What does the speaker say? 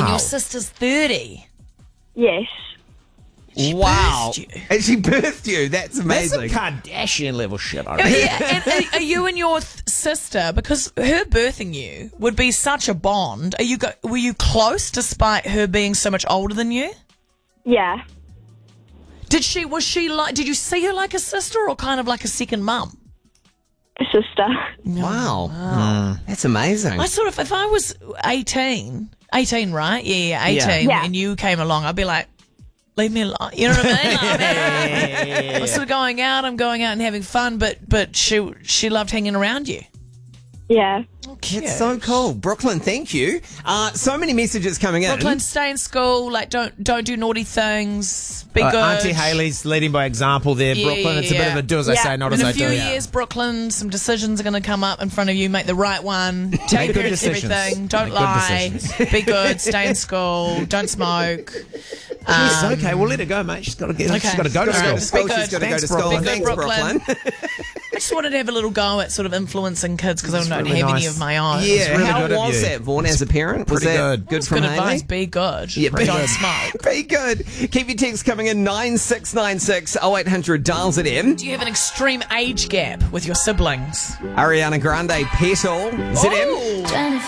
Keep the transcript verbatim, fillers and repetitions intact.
And your sister's thirty. Yes. She Wow. birthed you. And she birthed you. That's That's amazing. some Kardashian level shit. I Yeah, reckon. yeah, and are, are you and your th- sister, because her birthing you would be such a bond, are you go- were you close despite her being so much older than you? Yeah. Did she, was she like, did you see her like a sister or kind of like a second mum? A sister. Wow. That's amazing. I sort of, if I was eighteen, eighteen, right? Yeah, yeah, eighteen, Yeah. and you came along, I'd be like, leave me alone. You know what I mean? Like, I'm sort of going out, I'm going out and having fun, but but she she loved hanging around you. Yeah. It's so cool. Brooklyn, thank you. Uh, so many messages coming in. Brooklyn, stay in school. Like, don't don't do naughty things. Be Uh, good. Auntie Haley's leading by example there, Yeah, Brooklyn. It's a bit yeah. of a do as I Yeah. say, not In as a I few do. years, Brooklyn, some decisions are going to come up in front of you. Make the right one. Take Make good care of decisions. everything. Don't Make good lie. decisions. Be good. Stay in school. Don't smoke. She's okay. We'll let her go, mate. She's got to get. Okay. She's got to go to All school. right. School, Be she's good. got to go Thanks, to school. Brooklyn. Thanks, Be good, Brooklyn. I just wanted to have a little go at sort of influencing kids because I don't really have any nice. of my own. Yeah, really how good of was you. that, Vaughan, as a parent? Was pretty that good. good It's from good Haley? advice. Be good. Yeah, be don't good. smoke. Be good. Keep your texts coming in nine six nine six oh eight hundred dials it in. Do you have an extreme age gap with your siblings? Ariana Grande, Petal, Z M. Oh.